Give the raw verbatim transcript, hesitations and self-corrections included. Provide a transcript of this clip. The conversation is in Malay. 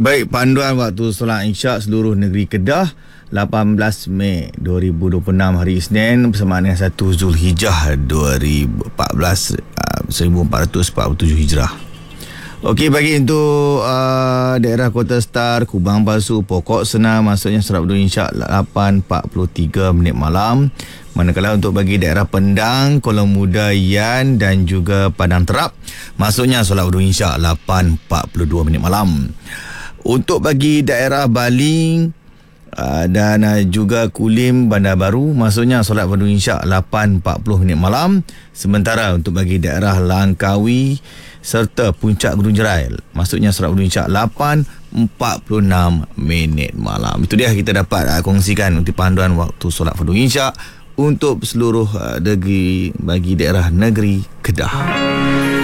Baik, panduan waktu solat Isyak seluruh negeri Kedah lapan belas Mei dua ribu dua puluh enam hari Isnin bersamaan dengan satu Zulhijjah dua ribu empat belas uh, seribu empat ratus empat puluh tujuh Hijrah. Okey, bagi untuk uh, daerah Kota Star, Kubang Basu, Pokok Senang, maksudnya solat fardu Isyak lapan empat puluh tiga minit malam. Manakala untuk bagi daerah Pendang, Kuala Muda, Yan dan juga Padang Terap, maksudnya solat fardu Isyak lapan empat puluh dua minit malam. Untuk bagi daerah Baling uh, dan uh, juga Kulim, Bandar Baru, maksudnya solat fardu Isyak lapan empat puluh minit malam. Sementara untuk bagi daerah Langkawi serta Puncak Gunung Jerai, maksudnya solat fardu Isyak lapan empat puluh enam minit malam. Itu dia kita dapat uh, kongsikan untuk panduan waktu solat fardu Isyak untuk seluruh uh, negeri bagi daerah negeri Kedah.